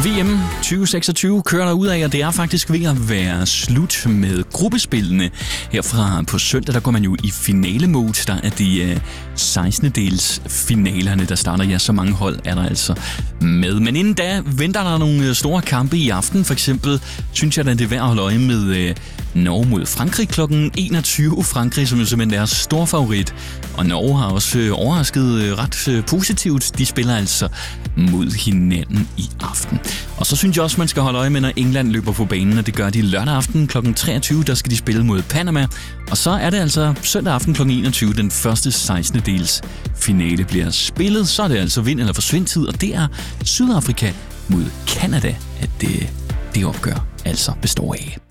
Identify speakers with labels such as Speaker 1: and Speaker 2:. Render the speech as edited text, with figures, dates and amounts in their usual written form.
Speaker 1: VM 2026 kører der ud af, og det er faktisk ved at være slut med gruppespillene. Herfra på søndag, der går man jo i finalemode. Der er de 16-dels finalerne, der starter. Ja, så mange hold er der altså med. Men inden da venter der nogle store kampe i aften. For eksempel synes jeg, at det er værd at holde øje med Norge mod Frankrig kl. 21. Frankrig, som jo simpelthen er stor favorit. Og Norge har også overrasket ret positivt. De spiller altså mod hinanden i aften. Og så synes jeg også, man skal holde øje med, når England løber på banen, og det gør de lørdag aften kl. 23. Der skal de spille mod Panama. Og så er det altså søndag aften kl. 21. Den første 16-dels finale bliver spillet. Så er det altså vind- eller forsvindtid, og det er Sydafrika mod Canada, at det opgør altså består af.